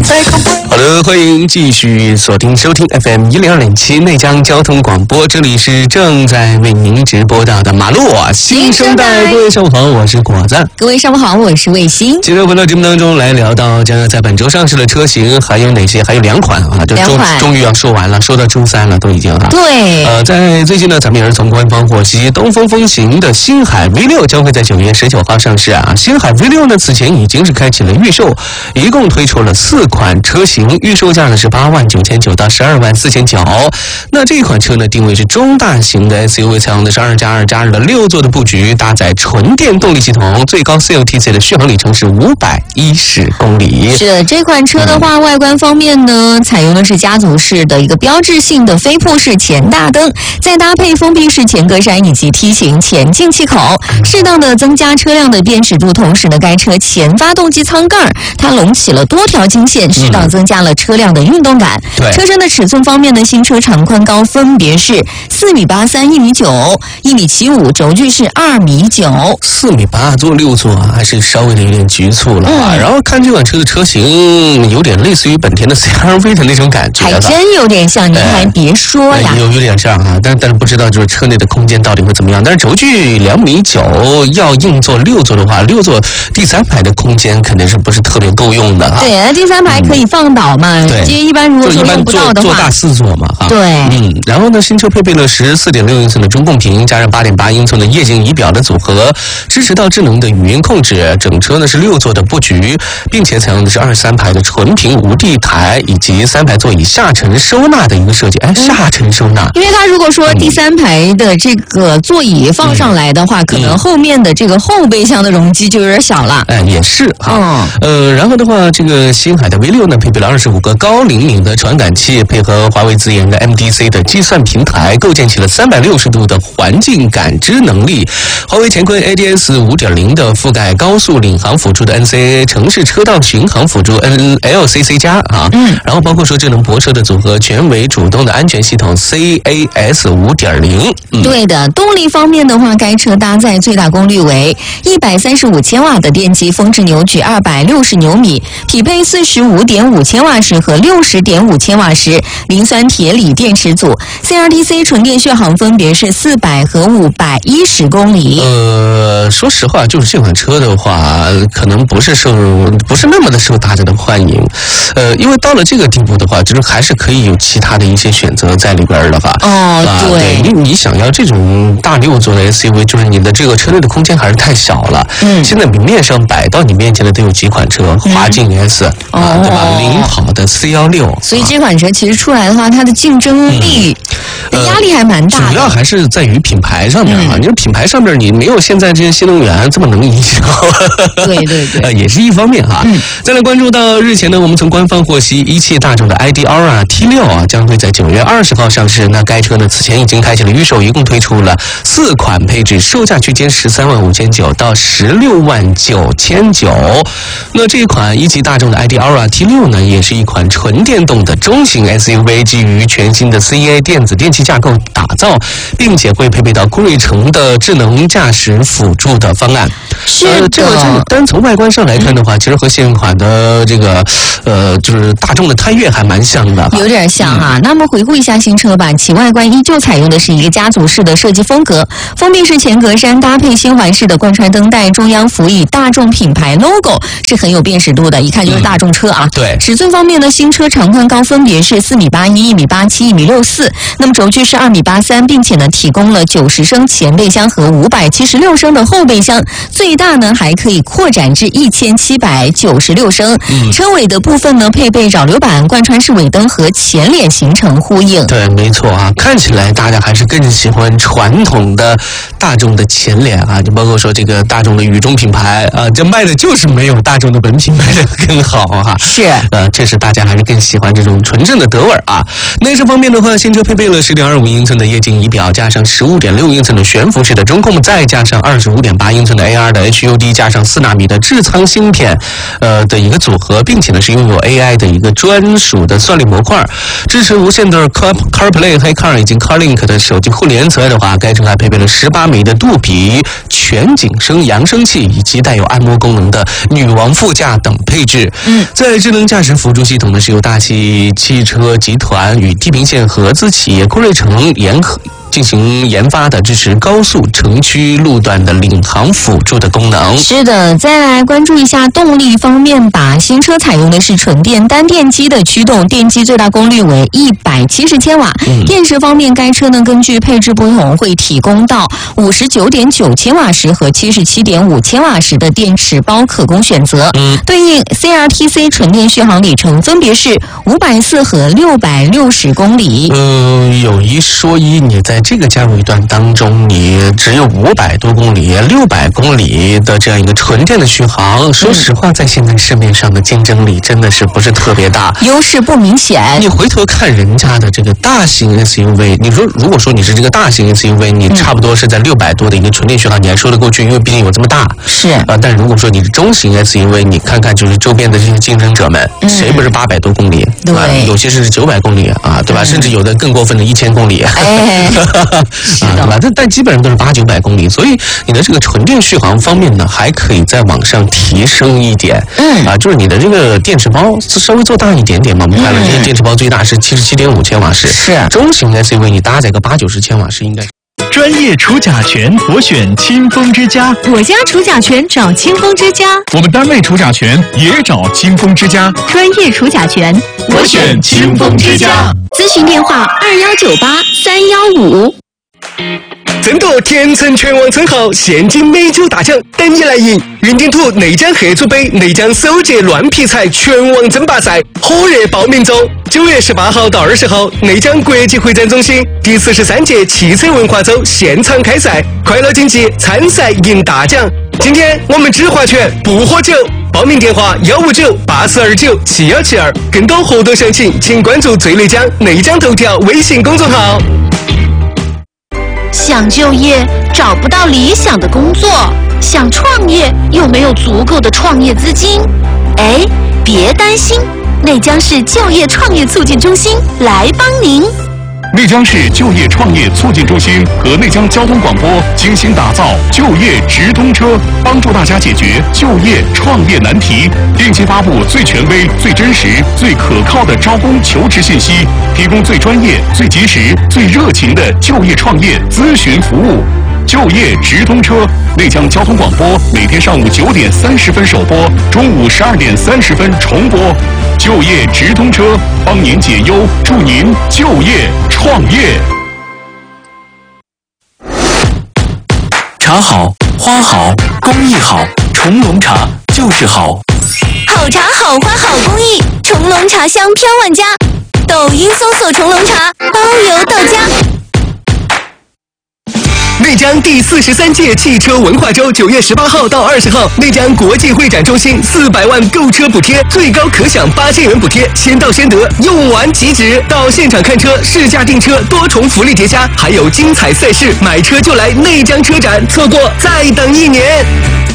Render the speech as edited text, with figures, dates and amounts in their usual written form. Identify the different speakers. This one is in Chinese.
Speaker 1: 好的，欢迎继续锁定收听 FM102.7 内江交通广播，这里是正在为您直播到的马路新生代。各位上午好，我是果子。
Speaker 2: 各位上午好，我是卫星。
Speaker 1: 今天回到节目当中来聊到将要在本周上市的车型还有哪些？还有2款啊，就终于要说完了，说到周3了都已经哈。
Speaker 2: 对。
Speaker 1: 在最近呢，咱们也是从官方获悉，东风风行的星海 V6 将会在9月19号上市啊。星海 V6 呢，此前已经是开启了预售，一共推出了4款车型，预售价呢是89900到124900。那这一款车呢，定位是中大型的 SUV， 采用的是2+2+2的6座的布局，搭载纯电动力系统，最高 CLTC 的续航里程是510公里。
Speaker 2: 是的，这款车的话，外观方面呢，采用的是家族式的一个标志性的飞瀑式前大灯，再搭配封闭式前格栅以及梯形前进气口，适当的增加车辆的辨识度。同时呢，该车前发动机舱盖它隆起了多条金线，适当增加了车辆的运动感。车身的尺寸方面呢，新车长宽高分别是4.83米、1.9米、1.75米，轴距是2.9米。
Speaker 1: 4.8米坐6座还是稍微的有点局促了啊。然后看这款车的车型，有点类似于本田的 CR-V 的那种感觉，
Speaker 2: 还真有点像，您还别说呀，
Speaker 1: 有点像啊。但是不知道就是车内的空间到底会怎么样。但是轴距2.9米，要硬座6座的话，6座第3排的空间肯定是不是特别够用的啊。
Speaker 2: 对，第3排可以放倒嘛。对，一般如果说用不到的话，
Speaker 1: 坐大4座嘛啊。
Speaker 2: 对，
Speaker 1: 然后呢，新车配备了14.6英寸的中控屏，加上8.8英寸的液晶仪表的组合，支持到智能的语音控制。整车呢是6座的布局，并且采用的是23排的纯平无地台，以及3排座椅下沉收纳的一个设计。下沉收纳，
Speaker 2: 因为它如果说第3排的这个座椅放上来的话，可能后面的这个后备箱的容积就有点小了。
Speaker 1: 也是哈。然后的话，这个星海的 V6 呢，配备了25个高灵敏的传感器，配合华为自研的 MDC 的计算平台，构建起了360度的环境感知能力。华为乾坤 ADS 5.0 的覆盖高速领航辅助的 NCAA 城市车道巡航辅助 NLCC 加啊。然后包括说智能泊车的组合，全为主动的安全系统 CAS 5.0。
Speaker 2: 对的，动力方面的话，该车搭载最大功率为135千瓦的电机，峰值扭矩260牛米，匹配45.5千瓦时和60.5千瓦时磷酸铁锂电池组。CRTC 纯电续航分别是400和510公里。
Speaker 1: 说实话，就是这款车的话，可能不是那么的受大家的欢迎。因为到了这个地步的话，就是还是可以有其他的一些选择在里边的话。对，你想要这种大6座的 SUV， 就是你的这个车内的空间还是太小了。现在明面上摆到你面前的都有几款车，华劲 S 对吧？领跑的 C16，
Speaker 2: 所以这款车其实出来的话，它的竞争力压力还蛮大的。
Speaker 1: 主要还是在于品牌上面啊，你说品牌上面你没有现在这些新能源这么能营销，
Speaker 2: 对，
Speaker 1: 也是一方面哈。再来关注到日前呢，我们从官方获悉，一汽大众的 ID.Aura T6将会在9月20号上市。那该车呢，此前已经开启了预售，一共推出了4款配置，售价区间135900到169900。那这款一汽大众的 ID.Aura T6呢，也是一款纯电动的中型 SUV， 基于全新的 CEA 电子电器架构打造，并且会配备到酷睿城的智能驾驶辅助的方案。
Speaker 2: 是的，
Speaker 1: 这个单从外观上来看的话，其实和现款的这个就是大众的探岳还蛮像的，
Speaker 2: 有点像哈。那么回顾一下新车吧，其外观依旧采用的是一个家族式的设计风格，封闭式前格栅搭配新环式的贯穿灯带，中央辅以大众品牌 logo， 是很有辨识度的，一看就是大众车啊。
Speaker 1: 对，
Speaker 2: 尺寸方面呢，新车长宽高分别是4.81米、1.87米、1.64米，那么轴距是2.83米，并且呢提供了90升前备箱和576升的后备箱，最大呢还可以扩展至1796升。车尾的部分呢配备扰流板、贯穿式尾灯和前脸形成呼应。
Speaker 1: 对，没错啊，看起来大家还是更喜欢传统的大众的前脸啊，就包括说这个大众的宇中品牌啊，这卖的就是没有大众的本品卖的更好哈。
Speaker 2: 是，
Speaker 1: 这是大家还是更喜欢这种纯正的德味啊。内饰方面的话，新车配备了 10.25英寸的液晶仪表，加上15.6英寸的悬浮式的中控，再加上25.8英寸的 AR 的 HUD， 加上4纳米的智仓芯片，的一个组合，并且呢是拥有 AI 的一个专属的算力模块，支持无线的 CarPlay、HeyCar 以及 CarLink 的手机互联。此外的话，该车还配备了18枚的杜比全景声扬声器，以及带有按摩功能的女王副驾等配置。在智能驾驶辅助系统呢，是由大汽汽车集团与地平线合资企业郭瑞成进行研发的，支持高速城区路段的领航辅助的功能。
Speaker 2: 是的，再来关注一下动力方面吧。新车采用的是纯电单电机的驱动，电机最大功率为170千瓦。电池方面，该车呢根据配置不同，会提供到59.9千瓦时和77.5千瓦时的电池包可供选择。对应 CRTC 纯电续航里程分别是540和660公里。
Speaker 1: 有一说一，你在这个加入一段当中，你只有500多公里、600公里的这样一个纯电的续航，说实话，在现在市面上的竞争力真的是不是特别大，
Speaker 2: 优势不明显。
Speaker 1: 你回头看人家的这个大型 SUV， 你说如果说你是这个大型 SUV， 你差不多是在600多的一个纯电续航，你还说得过去，因为毕竟有这么大。
Speaker 2: 是
Speaker 1: 但如果说你是中型 SUV， 你看看就是周边的这些竞争者们，谁不是800多公里？
Speaker 2: 对，
Speaker 1: 有些是900公里啊，对吧？甚至有的更过分的1000公里。对吧？但基本上都是800、900公里，所以你的这个纯电续航方面呢，还可以再往上提升一点。就是你的这个电池包稍微做大一点点嘛。我们看了，这个电池包最大是77.5千瓦时，
Speaker 2: 是
Speaker 1: 中型 SUV 你搭载个80-90千瓦时应该。
Speaker 3: 专业除甲醛，我选清风之家。
Speaker 4: 我家除甲醛找清风之家，
Speaker 3: 我们单位除甲醛也找清风之家。
Speaker 4: 专业除甲醛，
Speaker 3: 我选清风之家。
Speaker 4: 咨询电话2198-315。
Speaker 5: 争夺天成全网称号，现金美酒大奖等你来赢！云顶土内江合租杯内江首届乱皮菜全网争霸赛火热报名中，9月18号到20号，内江国际会展中心第43届汽车文化周现场开赛，快乐竞技，参赛赢大奖。今天我们只划拳不喝酒，报名电话159-8429-7172，更多活动详情请关注最内江内江头条微信公众号。
Speaker 4: 想就业找不到理想的工作，想创业又没有足够的创业资金，别担心，内江市就业创业促进中心来帮您。
Speaker 3: 内江市就业创业促进中心和内江交通广播精心打造就业直通车，帮助大家解决就业创业难题，定期发布最权威、最真实、最可靠的招工求职信息，提供最专业、最及时、最热情的就业创业咨询服务。就业直通车，内江交通广播每天上午9点30分首播，中午12点30分重播。就业直通车，帮您解忧，祝您就业创业。茶好，花好，工艺好，重龙茶就是好。
Speaker 4: 好茶好花好工艺，重龙茶香飘万家。抖音搜索重龙茶，包邮到家。
Speaker 5: 内江第43届汽车文化周9月18号到20号，内江国际会展中心400万购车补贴，最高可享8000元补贴，先到先得，用完即止。到现场看车、试驾订车，多重福利叠加，还有精彩赛事，买车就来内江车展，错过再等1年。